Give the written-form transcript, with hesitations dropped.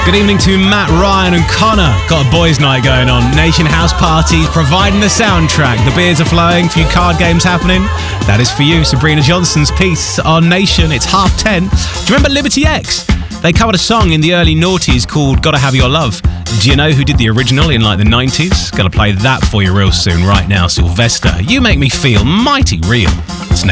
Good evening to Matt, Ryan and Connor. Got a boys' night going on. Nation House parties providing the soundtrack. The beers are flowing. Few card games happening. That is for you. Sabrina Johnson's piece on Nation. It's 10:30. Do you remember Liberty X? They covered a song in the early noughties called Gotta Have Your Love. Do you know who did the original in like the 90s? Gonna play that for you real soon. Right now, Sylvester. You make me feel mighty real. It's Nation.